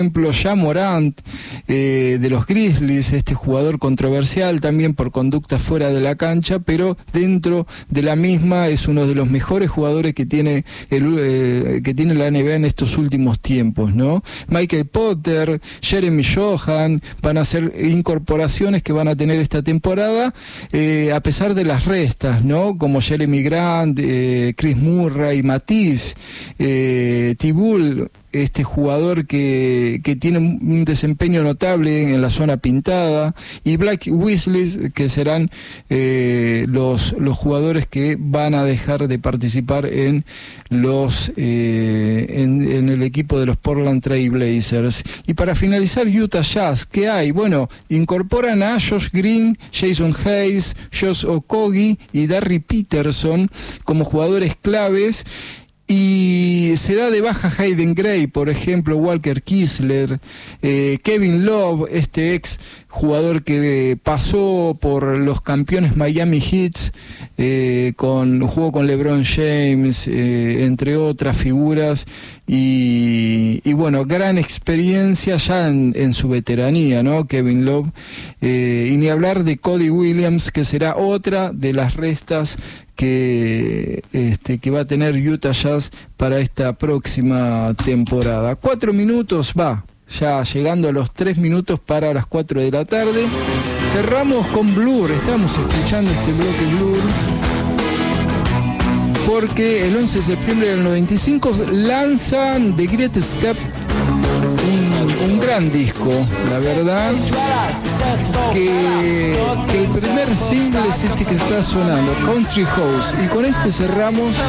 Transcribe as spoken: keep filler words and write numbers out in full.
ejemplo, Ja Morant eh, de los Grizzlies, este jugador controversial también por conductas fuera de la cancha, pero dentro de la misma es uno de los mejores jugadores que tiene el, eh, que tiene la N B A en estos últimos tiempos, ¿no? Michael Potter, Jeremy Sohan van a ser incorporaciones que van a tener esta temporada, eh, a pesar de las restas, ¿no? Como Jeremy Grant, eh, Chris Murray, Matisse, eh, Tibull, este jugador que, que tiene un desempeño notable en la zona pintada, y Black Weasley, que serán eh, los, los jugadores que van a dejar de participar en los eh, en, en el equipo de los Portland Trail Blazers. Y para finalizar, Utah Jazz, ¿qué hay? Bueno, incorporan a Josh Green, Jason Hayes, Josh Okogie y Darry Peterson como jugadores claves. Y se da de baja Hayden Gray, por ejemplo, Walker Kessler, eh, Kevin Love, este ex jugador que eh, pasó por los campeones Miami Heat, eh, con, jugó con LeBron James, eh, entre otras figuras, y, y bueno, gran experiencia ya en, en su veteranía, ¿no? Kevin Love, eh, y ni hablar de Cody Williams, que será otra de las restas que, este, que va a tener Utah Jazz para esta próxima temporada. Cuatro minutos, va, ya llegando a los tres minutos para las cuatro de la tarde. Cerramos con Blur, estamos escuchando este bloque Blur, porque el once de septiembre del noventa y cinco lanzan The Great Escape, un, un gran disco, la verdad, que, que el primer single es este que está sonando, Country House, y con este cerramos